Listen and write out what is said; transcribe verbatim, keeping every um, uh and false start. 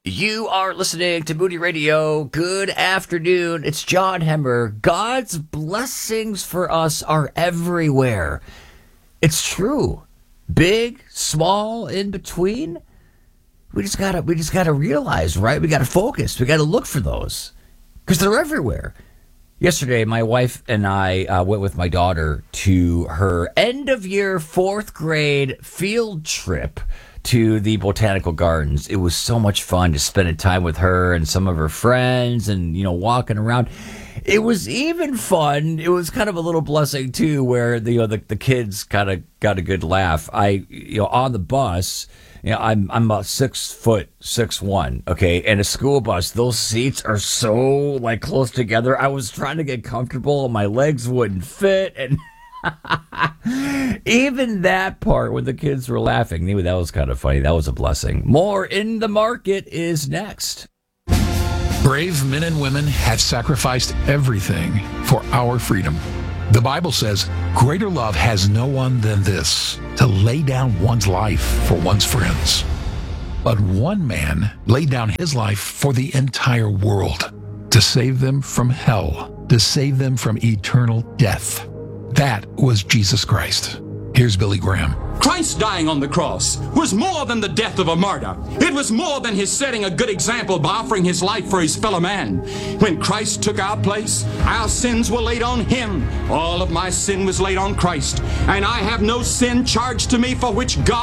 You are listening to Moody Radio. Good afternoon. It's John Hemmer. God's blessings for us are everywhere. It's true. Big, small, in between. We just gotta we just gotta realize, right? We gotta focus. We gotta look for those. Because they're everywhere. Yesterday, my wife and I uh, went with my daughter to her end of year fourth grade field trip to the botanical gardens. It was so much fun to spend time with her and some of her friends and, you know, walking around. It was even fun. It was kind of a little blessing, too, where, the, you know, the, the kids kind of got a good laugh. I, you know, on the bus, you know, I'm, I'm about six foot, six, one, okay? And a school bus, those seats are so, like, close together. I was trying to get comfortable and my legs wouldn't fit. And even that part when the kids were laughing, that was kind of funny. That was a blessing. More In the Market is next. Brave men and women have sacrificed everything for our freedom. The Bible says, greater love has no one than this, to lay down one's life for one's friends. But one man laid down his life for the entire world, to save them from hell, to save them from eternal death. That was Jesus Christ. Here's Billy Graham. Christ dying on the cross was more than the death of a martyr. It was more than his setting a good example by offering his life for his fellow man. When Christ took our place, our sins were laid on him. All of my sin was laid on Christ, and I have no sin charged to me for which God